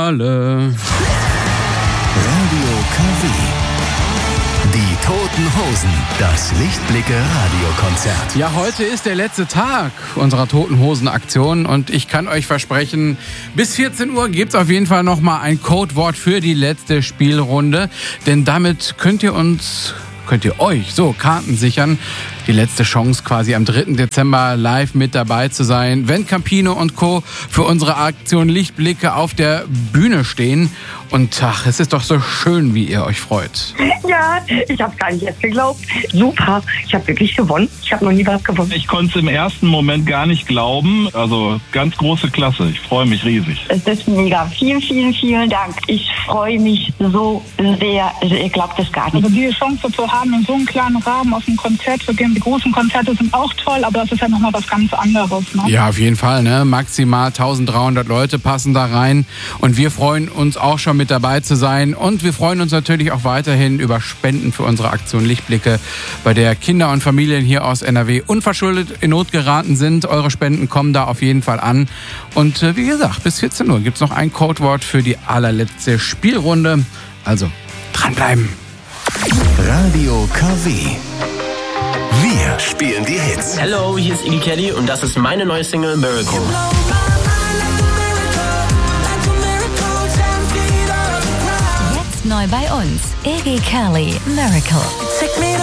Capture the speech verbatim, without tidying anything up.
Finale. Radio K W. Die Toten Hosen. Das Lichtblicke-Radiokonzert. Ja, heute ist der letzte Tag unserer Toten Hosen-Aktion und ich kann euch versprechen, bis vierzehn Uhr gibt es auf jeden Fall nochmal ein Codewort für die letzte Spielrunde. Denn damit könnt ihr uns, könnt ihr euch so Karten sichern. Die letzte Chance quasi am dritten Dezember live mit dabei zu sein, wenn Campino und Co. für unsere Aktion Lichtblicke auf der Bühne stehen. Und ach, es ist doch so schön, wie ihr euch freut. Ja, ich habe gar nicht jetzt geglaubt. Super, ich habe wirklich gewonnen. Ich habe noch nie was gewonnen. Ich konnte es im ersten Moment gar nicht glauben. Also ganz große Klasse. Ich freue mich riesig. Es ist mega. Vielen, vielen, vielen Dank. Ich freue mich so sehr. Ihr glaubt es gar nicht. Also die Chance zu haben, in so einem kleinen Rahmen auf ein Konzert zu gehen. Die großen Konzerte sind auch toll, aber das ist ja nochmal was ganz anderes. Ne? Ja, auf jeden Fall. Ne? Maximal eintausenddreihundert Leute passen da rein. Und wir freuen uns auch schon mit dabei zu sein. Und wir freuen uns natürlich auch weiterhin über Spenden für unsere Aktion Lichtblicke, bei der Kinder und Familien hier aus N R W unverschuldet in Not geraten sind. Eure Spenden kommen da auf jeden Fall an. Und äh, wie gesagt, bis vierzehn Uhr gibt es noch ein Codewort für die allerletzte Spielrunde. Also dranbleiben. Radio K W. Wir spielen die Hits. Hello, hier ist Iggy Kelly und das ist meine neue Single Miracle. Jetzt neu bei uns, Iggy Kelly, Miracle.